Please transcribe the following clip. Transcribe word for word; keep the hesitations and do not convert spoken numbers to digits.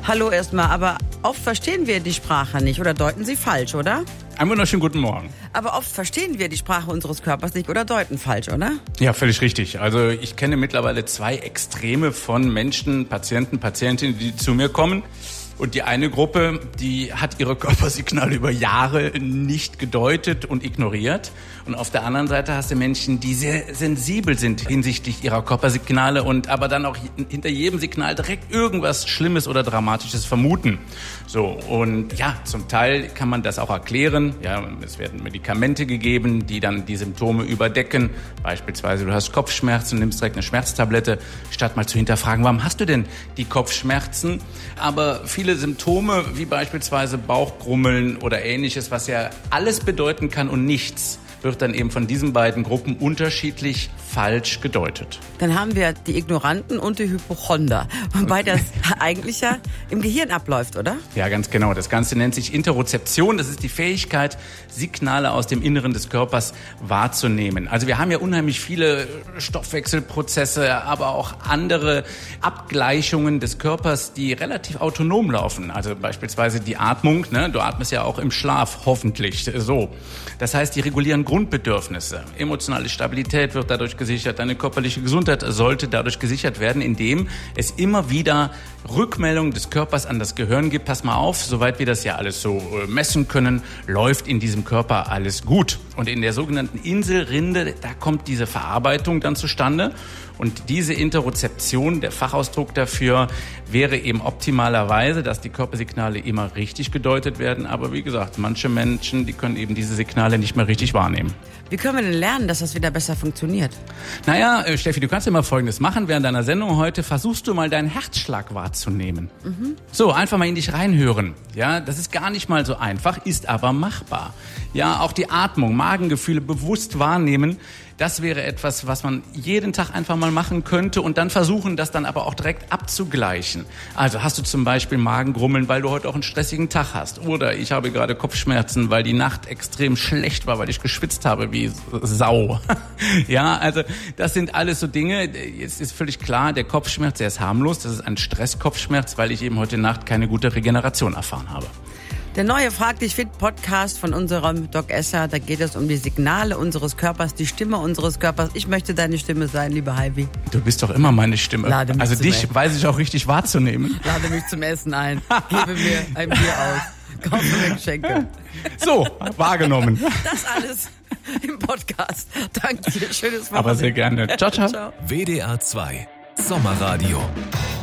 Hallo erstmal, aber oft verstehen wir die Sprache nicht oder deuten sie falsch, oder? Einen wunderschönen guten Morgen. Aber oft verstehen wir die Sprache unseres Körpers nicht oder deuten falsch, oder? Ja, völlig richtig. Also ich kenne mittlerweile zwei Extreme von Menschen, Patienten, Patientinnen, die zu mir kommen. Und die eine Gruppe, die hat ihre Körpersignale über Jahre nicht gedeutet und ignoriert. Und auf der anderen Seite hast du Menschen, die sehr sensibel sind hinsichtlich ihrer Körpersignale und aber dann auch hinter jedem Signal direkt irgendwas Schlimmes oder Dramatisches vermuten. So, und ja, zum Teil kann man das auch erklären. Ja, es werden Medikamente gegeben, die dann die Symptome überdecken. Beispielsweise, du hast Kopfschmerzen, nimmst direkt eine Schmerztablette, statt mal zu hinterfragen, warum hast du denn die Kopfschmerzen? Aber viele Symptome, wie beispielsweise Bauchgrummeln oder Ähnliches, was ja alles bedeuten kann und nichts, wird dann eben von diesen beiden Gruppen unterschiedlich falsch gedeutet. Dann haben wir die Ignoranten und die Hypochonder, wobei das eigentlich ja im Gehirn abläuft, oder? Ja, ganz genau. Das Ganze nennt sich Interozeption. Das ist die Fähigkeit, Signale aus dem Inneren des Körpers wahrzunehmen. Also wir haben ja unheimlich viele Stoffwechselprozesse, aber auch andere Abgleichungen des Körpers, die relativ autonom laufen. Also beispielsweise die Atmung, ne? Du atmest ja auch im Schlaf, hoffentlich so. Das heißt, die regulieren Grundbedürfnisse. Emotionale Stabilität wird dadurch gesichert, deine körperliche Gesundheit sollte dadurch gesichert werden, indem es immer wieder Rückmeldungen des Körpers an das Gehirn gibt. Pass mal auf, soweit wir das ja alles so messen können, läuft in diesem Körper alles gut. Und in der sogenannten Inselrinde, da kommt diese Verarbeitung dann zustande. Und diese Interozeption, der Fachausdruck dafür, wäre eben optimalerweise, dass die Körpersignale immer richtig gedeutet werden. Aber wie gesagt, manche Menschen, die können eben diese Signale nicht mehr richtig wahrnehmen. Wie können wir denn lernen, dass das wieder besser funktioniert? Naja, Steffi, du kannst ja mal Folgendes machen. Während deiner Sendung heute versuchst du mal deinen Herzschlag wahrzunehmen. Mhm. So, einfach mal in dich reinhören. Ja, das ist gar nicht mal so einfach, ist aber machbar. Ja, auch die Atmung, Magengefühle bewusst wahrnehmen. Das wäre etwas, was man jeden Tag einfach mal machen könnte und dann versuchen, das dann aber auch direkt abzugleichen. Also hast du zum Beispiel Magengrummeln, weil du heute auch einen stressigen Tag hast. Oder ich habe gerade Kopfschmerzen, weil die Nacht extrem schlecht war, weil ich geschwitzt habe wie Sau. Ja, also das sind alles so Dinge. Es ist völlig klar, der Kopfschmerz, der ist harmlos. Das ist ein Stresskopfschmerz, weil ich eben heute Nacht keine gute Regeneration erfahren habe. Der neue Frag dich fit Podcast von unserem Doc Esser, da geht es um die Signale unseres Körpers, die Stimme unseres Körpers. Ich möchte deine Stimme sein, liebe Heidi. Du bist doch immer meine Stimme. Lade mich also zum dich Essen. weiß ich auch richtig wahrzunehmen. Lade mich zum Essen ein, gebe mir ein Bier aus, kaufe mir Geschenke. So, wahrgenommen. Das alles im Podcast. Danke dir, schönes Wochenende. Aber sehr gerne. Ciao, ciao. Ciao. W D R zwei Sommerradio.